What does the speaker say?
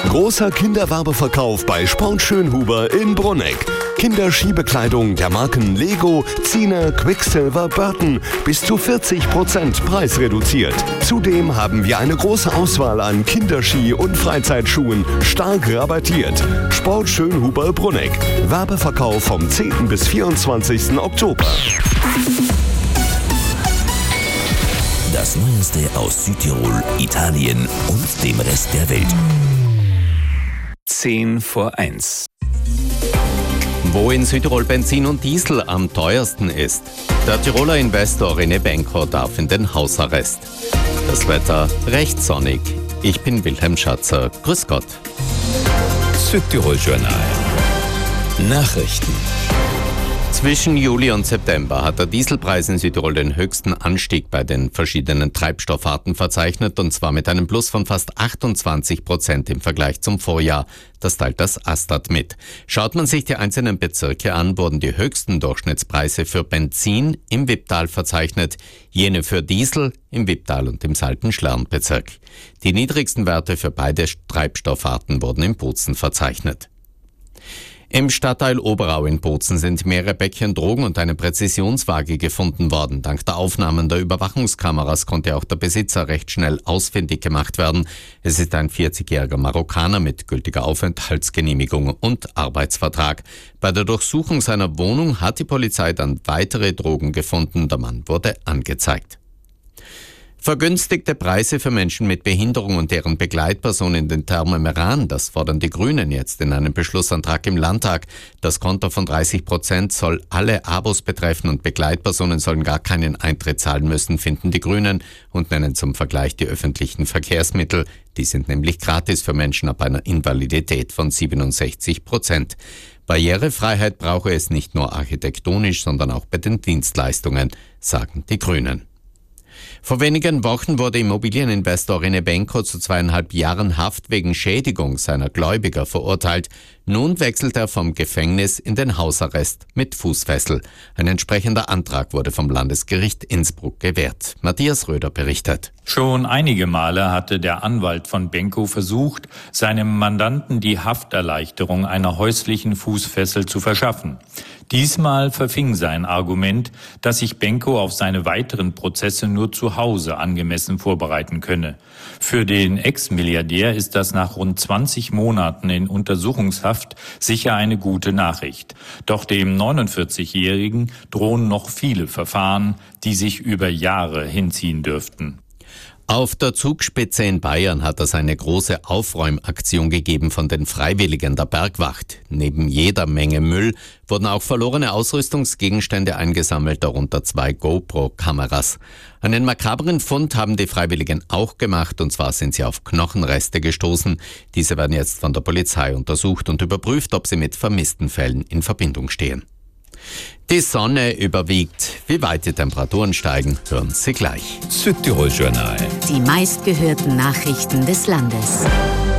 Großer Kinderwerbeverkauf bei Sport Schönhuber in Brunegg. Kinderschiebekleidung der Marken Lego, Zine, Quicksilver, Burton bis zu 40% preisreduziert. Zudem haben wir eine große Auswahl an Kinderski- und Freizeitschuhen stark rabattiert. Sport Schönhuber Brunegg. Werbeverkauf vom 10. bis 24. Oktober. Das Neueste aus Südtirol, Italien und dem Rest der Welt. 10:10. Wo in Südtirol Benzin und Diesel am teuersten ist. Der Tiroler Investor René Benko darf in den Hausarrest. Das Wetter recht sonnig. Ich bin Wilhelm Schatzer. Grüß Gott. Südtirol Journal. Nachrichten. Zwischen Juli und September hat der Dieselpreis in Südtirol den höchsten Anstieg bei den verschiedenen Treibstoffarten verzeichnet, und zwar mit einem Plus von fast 28% im Vergleich zum Vorjahr. Das teilt das Astat mit. Schaut man sich die einzelnen Bezirke an, wurden die höchsten Durchschnittspreise für Benzin im Wipptal verzeichnet, jene für Diesel im Wipptal und im Salten-Schlern-Bezirk. Die niedrigsten Werte für beide Treibstoffarten wurden in Bozen verzeichnet. Im Stadtteil Oberau in Bozen sind mehrere Päckchen Drogen und eine Präzisionswaage gefunden worden. Dank der Aufnahmen der Überwachungskameras konnte auch der Besitzer recht schnell ausfindig gemacht werden. Es ist ein 40-jähriger Marokkaner mit gültiger Aufenthaltsgenehmigung und Arbeitsvertrag. Bei der Durchsuchung seiner Wohnung hat die Polizei dann weitere Drogen gefunden. Der Mann wurde angezeigt. Vergünstigte Preise für Menschen mit Behinderung und deren Begleitpersonen in den Thermen Meran, das fordern die Grünen jetzt in einem Beschlussantrag im Landtag. Das Konto von 30% soll alle Abos betreffen und Begleitpersonen sollen gar keinen Eintritt zahlen müssen, finden die Grünen, und nennen zum Vergleich die öffentlichen Verkehrsmittel. Die sind nämlich gratis für Menschen ab einer Invalidität von 67%. Barrierefreiheit brauche es nicht nur architektonisch, sondern auch bei den Dienstleistungen, sagen die Grünen. Vor wenigen Wochen wurde Immobilieninvestor René Benko zu 2,5 Jahren Haft wegen Schädigung seiner Gläubiger verurteilt. Nun wechselt er vom Gefängnis in den Hausarrest mit Fußfessel. Ein entsprechender Antrag wurde vom Landesgericht Innsbruck gewährt. Matthias Röder berichtet. Schon einige Male hatte der Anwalt von Benko versucht, seinem Mandanten die Hafterleichterung einer häuslichen Fußfessel zu verschaffen. Diesmal verfing sein Argument, dass sich Benko auf seine weiteren Prozesse nur zu Hause angemessen vorbereiten könne. Für den Ex-Milliardär ist das nach rund 20 Monaten in Untersuchungshaft sicher eine gute Nachricht. Doch dem 49-Jährigen drohen noch viele Verfahren, die sich über Jahre hinziehen dürften. Auf der Zugspitze in Bayern hat es eine große Aufräumaktion gegeben von den Freiwilligen der Bergwacht. Neben jeder Menge Müll wurden auch verlorene Ausrüstungsgegenstände eingesammelt, darunter 2 GoPro-Kameras. Einen makabren Fund haben die Freiwilligen auch gemacht, und zwar sind sie auf Knochenreste gestoßen. Diese werden jetzt von der Polizei untersucht und überprüft, ob sie mit vermissten Fällen in Verbindung stehen. Die Sonne überwiegt. Wie weit die Temperaturen steigen, hören Sie gleich. Südtirol Journal. Die meistgehörten Nachrichten des Landes.